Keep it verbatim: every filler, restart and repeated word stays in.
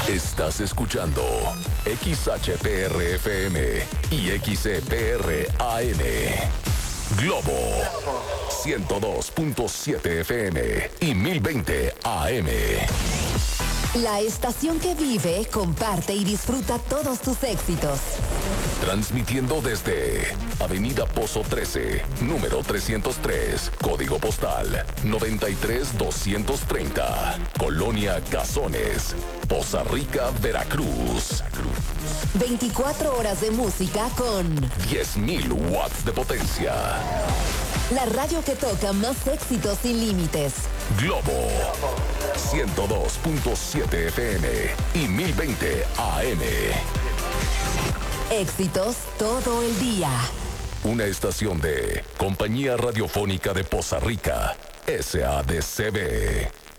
Estás escuchando X H P R F M y X E P R A M. Globo ciento dos punto siete F M y mil veinte A M. La estación que vive, comparte y disfruta todos tus éxitos. Transmitiendo desde Avenida Pozo trece, número trescientos tres, código postal noventa y tres doscientos treinta, Colonia Cazones, Poza Rica, Veracruz. veinticuatro horas de música con diez mil watts de potencia. La radio que toca más éxitos sin límites. Globo ciento dos punto siete F M y mil veinte A M. Éxitos todo el día. Una estación de Compañía Radiofónica de Poza Rica, S A D C B.